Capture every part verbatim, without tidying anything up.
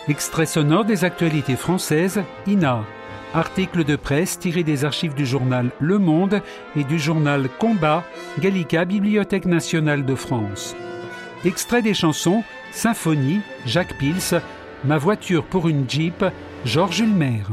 Extrait sonore des actualités françaises, I N A. Article de presse tiré des archives du journal Le Monde et du journal Combat, Gallica Bibliothèque nationale de France. Extrait des chansons Symphonie, Jacques Pils, Ma voiture pour une Jeep, Georges Ulmer.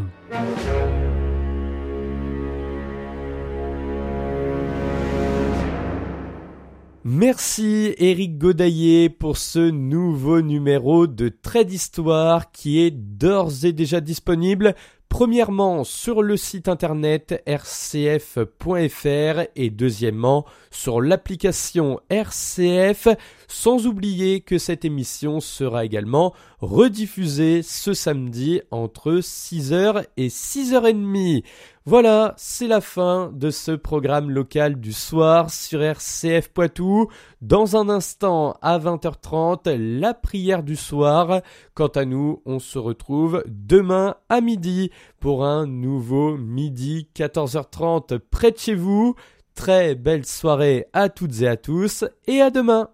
Merci Éric Godaillé pour ce nouveau numéro de Traits d'Histoire qui est d'ores et déjà disponible premièrement sur le site internet r c f point f r et deuxièmement sur l'application R C F, sans oublier que cette émission sera également rediffusée ce samedi entre six heures et six heures trente. Voilà, c'est la fin de ce programme local du soir sur R C F Poitou. Dans un instant, à vingt heures trente, la prière du soir. Quant à nous, on se retrouve demain à midi pour un nouveau midi quatorze heures trente près de chez vous. Très belle soirée à toutes et à tous et à demain.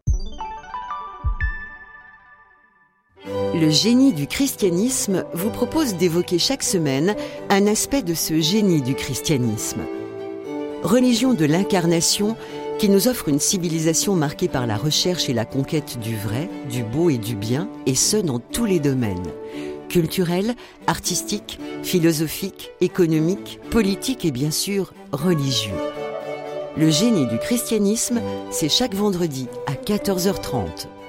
Le génie du christianisme vous propose d'évoquer chaque semaine un aspect de ce génie du christianisme. Religion de l'incarnation qui nous offre une civilisation marquée par la recherche et la conquête du vrai, du beau et du bien, et ce dans tous les domaines. Culturel, artistique, philosophique, économique, politique et bien sûr religieux. Le génie du christianisme, c'est chaque vendredi à quatorze heures trente.